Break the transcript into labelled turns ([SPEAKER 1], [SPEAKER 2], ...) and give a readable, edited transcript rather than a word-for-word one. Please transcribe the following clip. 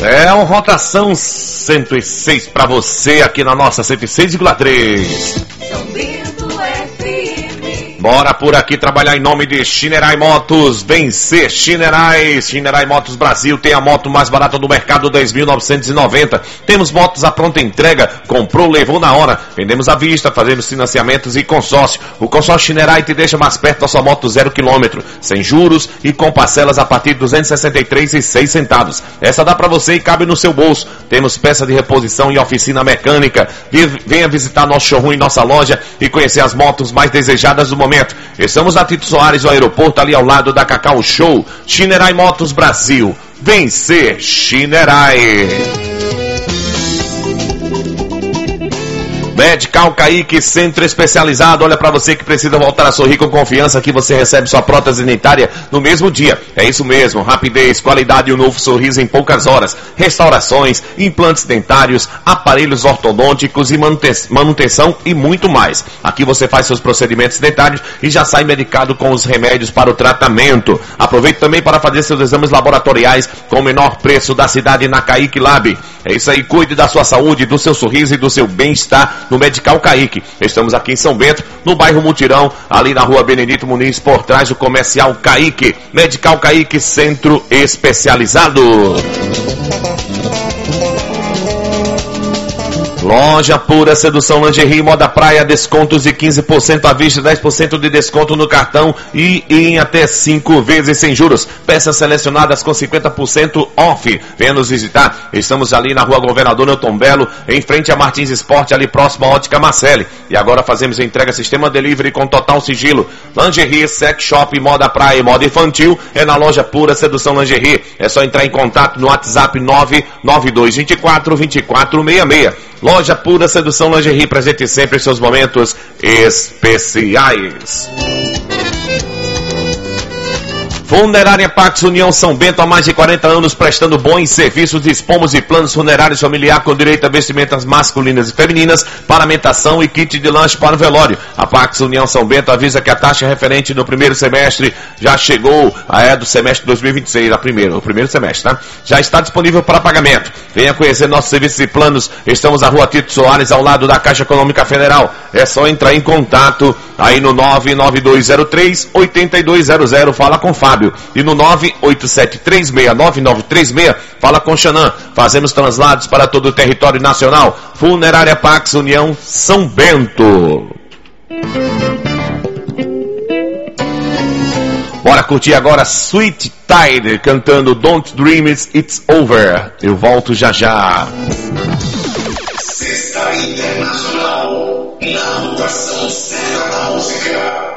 [SPEAKER 1] É uma rotação 106 para você aqui na nossa 106,3.
[SPEAKER 2] São Bento FM.
[SPEAKER 1] Bora por aqui trabalhar em nome de Shinerai Motos. Vencer Shinerai. Shinerai Motos Brasil tem a moto mais barata do mercado, 10.990. Temos motos à pronta entrega. Comprou, levou na hora. Vendemos à vista, fazemos financiamentos e consórcio. O consórcio Shinerai te deixa mais perto da sua moto 0 km, sem juros e com parcelas a partir de 263,06 centavos. Essa dá para você e cabe no seu bolso. Temos peça de reposição e oficina mecânica. Venha visitar nosso showroom e nossa loja e conhecer as motos mais desejadas do momento. Estamos na Tito Soares, no aeroporto, ali ao lado da Cacau Show. Shinerai Motos Brasil. Vencer Shinerai. Medical Kaique, centro especializado. Olha para você que precisa voltar a sorrir com confiança, que você recebe sua prótese dentitária no mesmo dia. É isso mesmo, rapidez, qualidade e um novo sorriso em poucas horas. Restaurações, implantes dentários, aparelhos ortodônticos e manutenção e muito mais. Aqui você faz seus procedimentos dentários e já sai medicado com os remédios para o tratamento. Aproveite também para fazer seus exames laboratoriais com o menor preço da cidade na Kaique Lab. É isso aí, cuide da sua saúde, do seu sorriso e do seu bem-estar no Medical Kaique. Estamos aqui em São Bento, no bairro Mutirão, ali na rua Benedito Muniz, por trás do comercial Kaique. Medical Kaique, centro especializado. Loja Pura Sedução Lingerie Moda Praia, descontos de 15% à vista, 10% de desconto no cartão e em até 5 vezes sem juros. Peças selecionadas com 50% off. Venha nos visitar. Estamos ali na rua Governador Newton Belo, em frente a Martins Esporte, ali próximo à Ótica Marcelli. E agora fazemos a entrega sistema delivery com total sigilo. Lingerie, sex shop, moda praia e moda infantil é na Loja Pura Sedução Lingerie. É só entrar em contato no WhatsApp 992242466. Loja Pura Sedução Lingerie, presente sempre em seus momentos especiais. Funerária Pax União São Bento, há mais de 40 anos prestando bons serviços. Dispomos de planos funerários familiar com direito a vestimentas masculinas e femininas, paramentação e kit de lanche para o velório. A Pax União São Bento avisa que a taxa referente no primeiro semestre já chegou, do semestre 2026, o primeiro semestre, tá? Já está disponível para pagamento. Venha conhecer nossos serviços e planos. Estamos na rua Tito Soares, ao lado da Caixa Econômica Federal. É só entrar em contato aí no 99203-8200, fala com Fábio. E no 987369936, fala com Xanã. Fazemos translados para todo o território nacional. Funerária Pax União São Bento. Bora curtir agora Sweet Tide cantando Don't Dream It's Over. Eu volto já já.
[SPEAKER 3] Sexta Internacional, inauguração Cena da Música.